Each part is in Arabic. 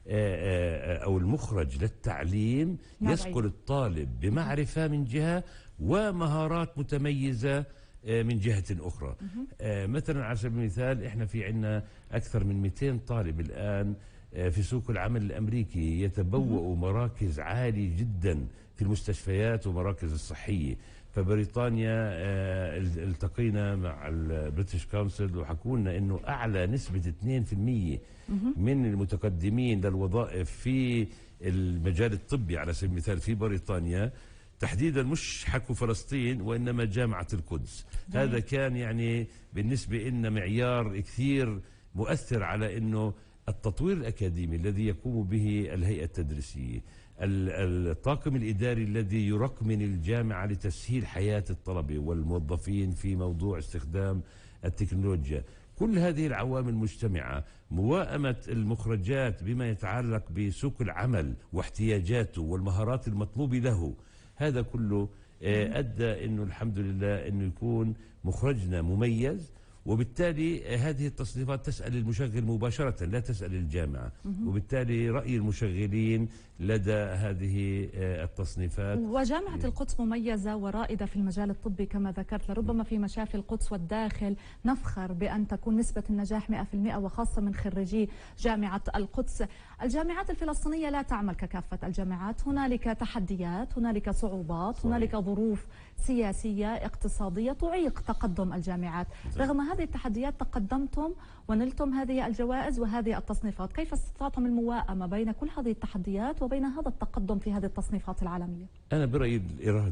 أو المخرج للتعليم يسقل الطالب بمعرفة من جهة ومهارات متميزة من جهة أخرى. مثلا على سبيل المثال إحنا في عنا أكثر من 200 طالب الآن في سوق العمل الأمريكي يتبوأوا مراكز عالية جدا في المستشفيات ومراكز الصحية. فبريطانيا التقينا مع البريتش كونسل وحكوا لنا انه اعلى نسبة 2% من المتقدمين للوظائف في المجال الطبي على سبيل المثال في بريطانيا تحديدا مش حكوا فلسطين وإنما جامعة القدس. هذا كان يعني بالنسبة لنا معيار كثير مؤثر على أنه التطوير الأكاديمي الذي يقوم به الهيئة التدريسية، الطاقم الإداري الذي يرقمن الجامعة لتسهيل حياة الطلبة والموظفين في موضوع استخدام التكنولوجيا، كل هذه العوامل مجتمعة، موائمة المخرجات بما يتعلق بسوق العمل واحتياجاته والمهارات المطلوبة له، هذا كله أدى أنه الحمد لله أنه يكون مخرجنا مميز. وبالتالي هذه التصنيفات تسأل المشغل مباشرة لا تسأل الجامعة، وبالتالي رأي المشغلين لدى هذه التصنيفات. وجامعة القدس مميزة ورائدة في المجال الطبي كما ذكرت، لربما في مشافي القدس والداخل نفخر بأن تكون نسبة النجاح 100% وخاصة من خريجي جامعة القدس. الجامعات الفلسطينية لا تعمل ككافة الجامعات، هنالك تحديات، هنالك صعوبات، هنالك ظروف سياسية اقتصادية تعيق تقدم الجامعات. رغم هذه التحديات تقدمتم ونلتم هذه الجوائز وهذه التصنيفات، كيف استطعتم الموائمة بين كل هذه التحديات وبين هذا التقدم في هذه التصنيفات العالمية؟ أنا برأيي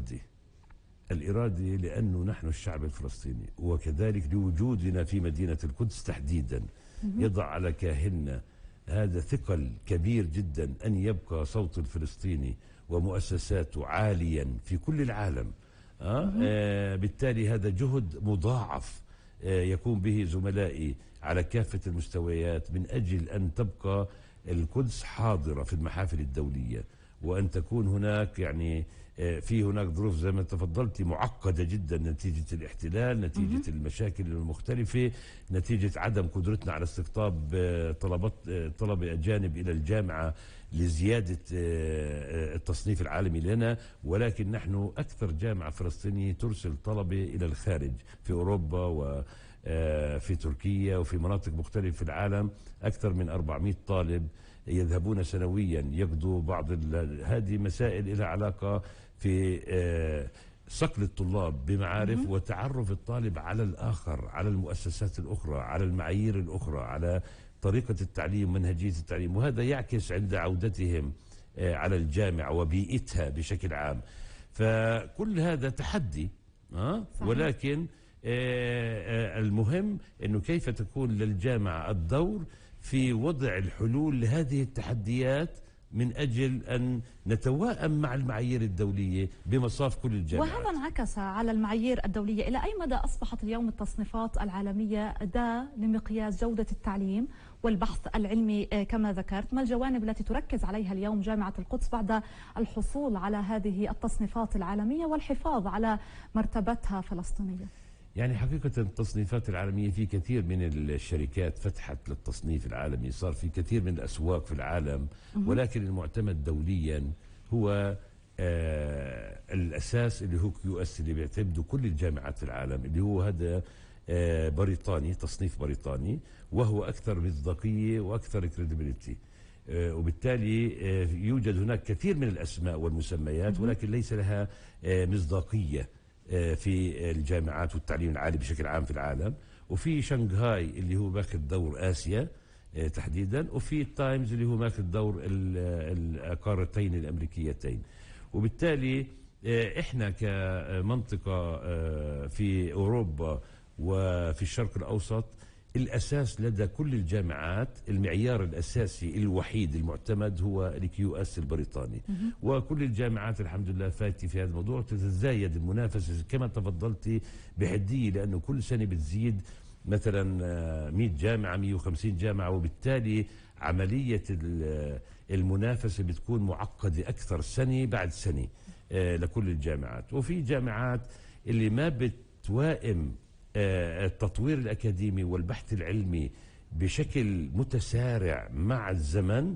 الإرادة لأنه نحن الشعب الفلسطيني وكذلك لوجودنا في مدينة القدس تحديدا يضع على كاهلنا هذا ثقل كبير جدا أن يبقى صوت الفلسطيني ومؤسساته عاليا في كل العالم. بالتالي هذا جهد مضاعف يقوم به زملائي على كافة المستويات من أجل أن تبقى القدس حاضرة في المحافل الدولية، وأن تكون هناك يعني في هناك ظروف زي ما تفضلتي معقدة جدا نتيجة الاحتلال، نتيجة المشاكل المختلفة، نتيجة عدم قدرتنا على استقطاب طلبة أجانب إلى الجامعة لزيادة التصنيف العالمي لنا. ولكن نحن أكثر جامعة فلسطينية ترسل طلبة إلى الخارج في أوروبا وفي تركيا وفي مناطق مختلفة في العالم. أكثر من 400 طالب يذهبون سنويا يقضوا بعض هذه مسائل لها علاقة في صقل الطلاب بمعارف وتعرف الطالب على الآخر، على المؤسسات الأخرى، على المعايير الأخرى، على طريقة التعليم، منهجية التعليم، وهذا يعكس عند عودتهم على الجامعة وبيئتها بشكل عام. فكل هذا تحدي ولكن المهم أنه كيف تكون للجامعة الدور في وضع الحلول لهذه التحديات من أجل أن نتوائم مع المعايير الدولية بمصاف كل الجامعات. وهذا انعكس على المعايير الدولية. إلى أي مدى أصبحت اليوم التصنيفات العالمية أداة لمقياس جودة التعليم والبحث العلمي كما ذكرت؟ ما الجوانب التي تركز عليها اليوم جامعة القدس بعد الحصول على هذه التصنيفات العالمية والحفاظ على مرتبتها فلسطينية؟ يعني حقيقة التصنيفات العالمية في كثير من الشركات فتحت للتصنيف العالمي، صار في كثير من الأسواق في العالم، ولكن المعتمد دوليا هو الأساس اللي هو QS اللي بيعتمده كل الجامعات في العالم، اللي هو هذا بريطاني، تصنيف بريطاني، وهو أكثر مصداقية وأكثر كريديبيليتي. وبالتالي يوجد هناك كثير من الأسماء والمسميات ولكن ليس لها مصداقية في الجامعات والتعليم العالي بشكل عام في العالم. وفي شنغهاي اللي هو ماخذ دور آسيا تحديدا، وفي التايمز اللي هو ماخذ دور القارتين الأمريكيتين. وبالتالي احنا كمنطقة في أوروبا وفي الشرق الأوسط الأساس لدى كل الجامعات، المعيار الأساسي الوحيد المعتمد هو الQS البريطاني. وكل الجامعات الحمد لله فاتي في هذا الموضوع، تتزايد المنافسة كما تفضلتي بحدية، لأنه كل سنة بتزيد مثلا 100 جامعة 150 جامعة، وبالتالي عملية المنافسة بتكون معقدة أكثر سنة بعد سنة لكل الجامعات. وفي جامعات اللي ما بتوائم التطوير الأكاديمي والبحث العلمي بشكل متسارع مع الزمن،